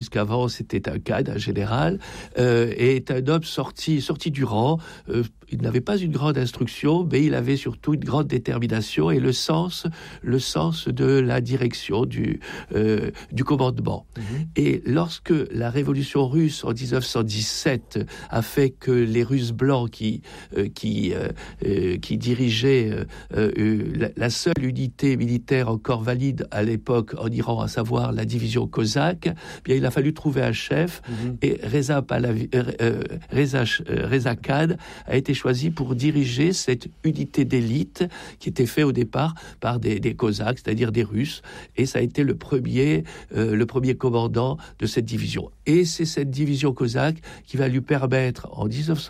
puisqu'avant c'était un cadre, un général, est un homme sorti du rang. Il n'avait pas une grande instruction, mais il avait surtout une grande détermination et le sens de la direction du commandement. Et lorsque la révolution russe en 1917 a fait que les Russes blancs qui dirigeaient la seule unité militaire encore valide à l'époque en Iran, à savoir la division cosaque, bien il a fallu trouver un chef et Reza Khan a été choisi pour diriger cette unité d'élite qui était faite au départ par des cosaques, c'est-à-dire des Russes, et ça a été le premier commandant de cette division. Et c'est cette division cosaque qui va lui permettre en 1917